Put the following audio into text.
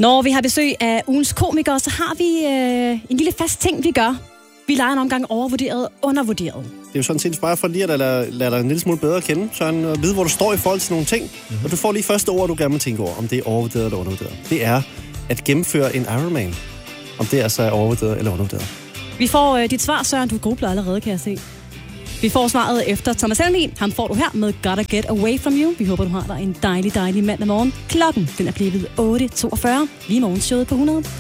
Når vi har besøg af ugens komikere, så har vi en lille fast ting, vi gør. Vi leger en omgang overvurderet, undervurderet. Det er jo sådan set bare for lige at lade dig en lille smule bedre at kende, Søren, og vide, hvor du står i forhold til nogle ting. Og du får lige første ord, du gerne vil tænke over, om det er overvurderet eller undervurderet. Det er at gennemføre en Ironman. Om det altså er overvurderet eller undervurderet. Vi får dit svar, Søren. Du grubler allerede, kan jeg se. Vi får svaret efter Thomas Helmig. Ham får du her med Gotta Get Away From You. Vi håber, du har dig en dejlig mandag morgen. Klokken den er blevet 8.42. Vi er morgenshowet på 100.